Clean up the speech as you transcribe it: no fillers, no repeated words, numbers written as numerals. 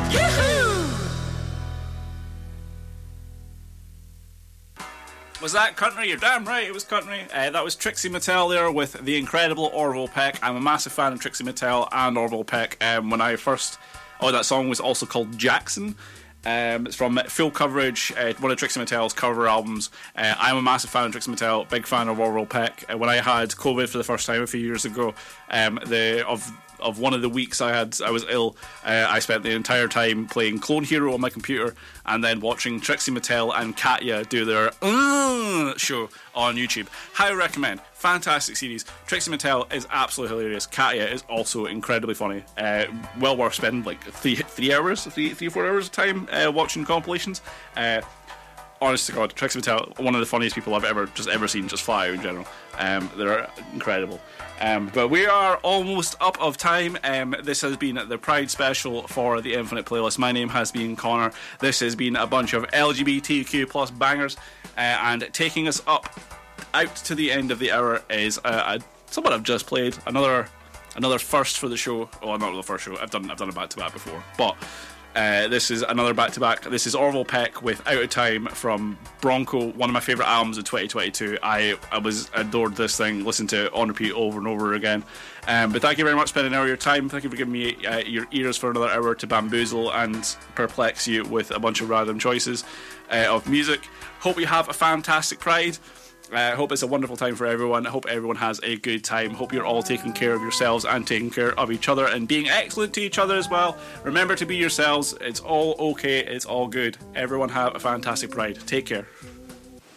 Was that country? You're damn right, it was country. That was Trixie Mattel there with the incredible Orville Peck. I'm a massive fan of Trixie Mattel and Orville Peck. When I first... Oh, that song was also called Jackson. It's from Full Coverage, one of Trixie Mattel's cover albums. I'm a massive fan of Trixie Mattel, big fan of Orville Peck. When I had COVID for the first time a few years ago, of one of the weeks I was ill, I spent the entire time playing Clone Hero on my computer and then watching Trixie Mattel and Katya do their show on YouTube. Highly recommend. Fantastic series. Trixie Mattel is absolutely hilarious. Katya is also incredibly funny. Well worth spending like 3 hours, 4 hours of time watching compilations. Honest to God, Trixie Mattel, one of the funniest people I've ever seen, just fly out in general. They're incredible. But we are almost up of time. This has been the Pride special for the Infinite Playlist. My name has been Connor. This has been a bunch of LGBTQ plus bangers. And taking us out to the end of the hour is someone I've just played. Another first for the show. Oh, not the first show. I've done a back-to-back before. But this is another back-to-back. This is Orville Peck with Out of Time from Bronco, one of my favourite albums of 2022. I adored this thing, listened to it on repeat over and over again. But thank you very much for spending an hour of your time. Thank you for giving me your ears for another hour to bamboozle and perplex you with a bunch of random choices of music. Hope you have a fantastic Pride. I hope it's a wonderful time for everyone. I hope everyone has a good time. Hope you're all taking care of yourselves and taking care of each other and being excellent to each other as well. Remember to be yourselves. It's all okay. It's all good. Everyone have a fantastic Pride. Take care.